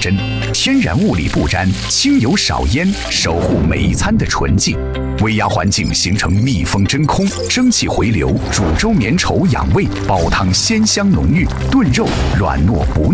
针，天然物理不沾，清油少腌，守护每一餐的纯净。微压环境形成密封真空，蒸汽回流，煮粥绵稠养胃，煲汤鲜香浓郁，炖肉软糯不腻。